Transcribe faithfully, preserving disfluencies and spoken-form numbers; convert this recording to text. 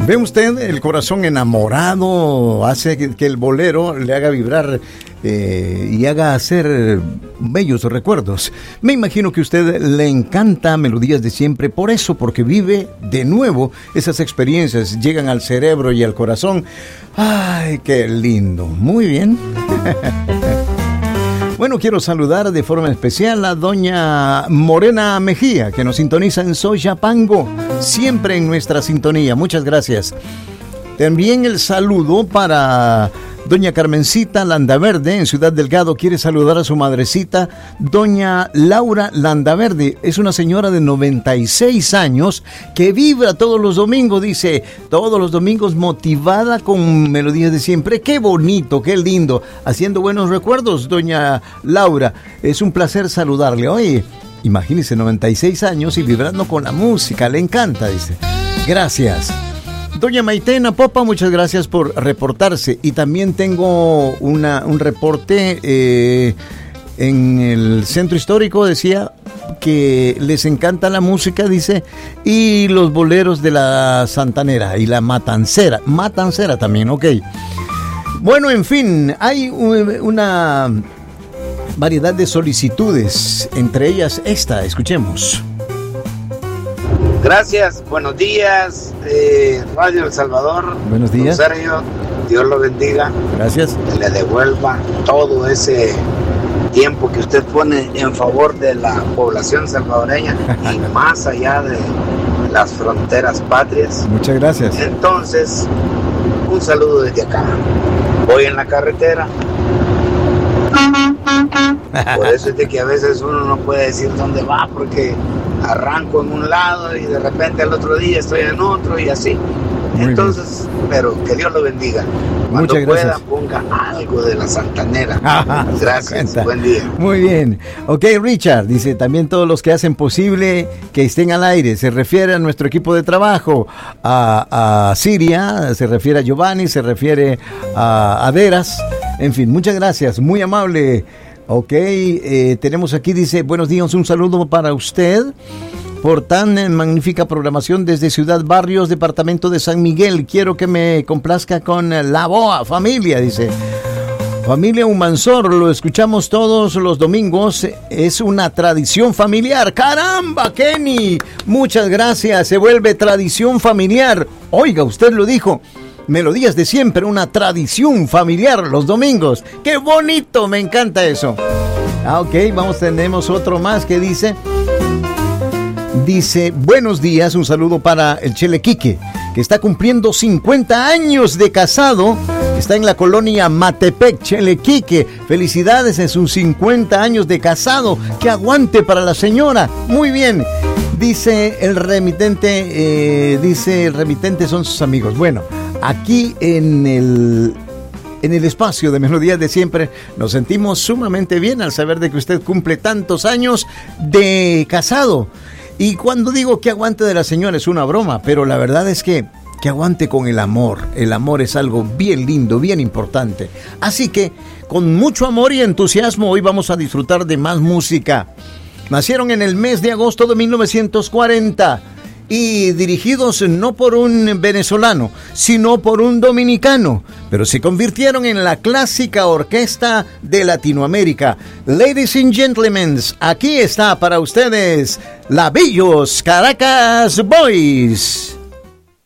¿Ve usted? El corazón enamorado hace que, que el bolero le haga vibrar eh, y haga hacer bellos recuerdos. Me imagino que a usted le encanta Melodías de Siempre, por eso, porque vive de nuevo esas experiencias, llegan al cerebro y al corazón. ¡Ay, qué lindo! Muy bien. Bueno, quiero saludar de forma especial a doña Morena Mejía, que nos sintoniza en Soyapango, siempre en nuestra sintonía. Muchas gracias. También el saludo para doña Carmencita Landaverde, en Ciudad Delgado. Quiere saludar a su madrecita, doña Laura Landaverde. Es una señora de noventa y seis años que vibra todos los domingos, dice, todos los domingos motivada con Melodías de Siempre. Qué bonito, qué lindo, haciendo buenos recuerdos, doña Laura. Es un placer saludarle. Oye, imagínese, noventa y seis años y vibrando con la música, le encanta, dice. Gracias. Doña Maitena Popa, muchas gracias por reportarse. Y también tengo una, un reporte eh, en el centro histórico, decía que les encanta la música, dice, y los boleros de la Santanera y la Matancera. Matancera también, ok. Bueno, en fin, hay una variedad de solicitudes, entre ellas esta, escuchemos. Gracias, buenos días, eh, Radio El Salvador. Buenos días. Don Sergio, Dios lo bendiga. Gracias. Que le devuelva todo ese tiempo que usted pone en favor de la población salvadoreña y más allá de las fronteras patrias. Muchas gracias. Entonces, un saludo desde acá. Voy en la carretera. Por eso es de que a veces uno no puede decir dónde va, porque arranco en un lado y de repente al otro día estoy en otro y así. Muy Entonces, bien. Pero que Dios lo bendiga. Cuando Muchas pueda, gracias. ponga algo de la Santanera. Gracias, buen día. Muy bien. Ok, Richard, dice, también todos los que hacen posible que estén al aire. Se refiere a nuestro equipo de trabajo, a, a Siria, se refiere a Giovanni, se refiere a Aderas. En fin, muchas gracias, muy amable. Ok, eh, tenemos aquí, dice, buenos días, un saludo para usted por tan eh, magnífica programación desde Ciudad Barrios, departamento de San Miguel. Quiero que me complazca con eh, La Boa, familia, dice. Familia Humansor, lo escuchamos todos los domingos, es una tradición familiar. ¡Caramba, Kenny! Muchas gracias, se vuelve tradición familiar. Oiga, usted lo dijo. Melodías de Siempre, una tradición familiar los domingos. ¡Qué bonito! Me encanta eso. Ah, ok, vamos, tenemos otro más que dice... Dice, buenos días, un saludo para el Chele Quique, que está cumpliendo cincuenta años de casado. Está en la colonia Matepec, Chele Quique. Felicidades en sus cincuenta años de casado. ¡Que aguante para la señora! Muy bien. Dice el remitente, eh, dice el remitente son sus amigos. Bueno, aquí en el, en el espacio de Melodías de Siempre nos sentimos sumamente bien al saber de que usted cumple tantos años de casado. Y cuando digo que aguante de la señora es una broma, pero la verdad es que que aguante con el amor. El amor es algo bien lindo, bien importante. Así que con mucho amor y entusiasmo hoy vamos a disfrutar de más música. Nacieron en el mes de agosto de mil novecientos cuarenta y dirigidos no por un venezolano, sino por un dominicano, pero se convirtieron en la clásica orquesta de Latinoamérica. Ladies and gentlemen, aquí está para ustedes Labillos Caracas Boys.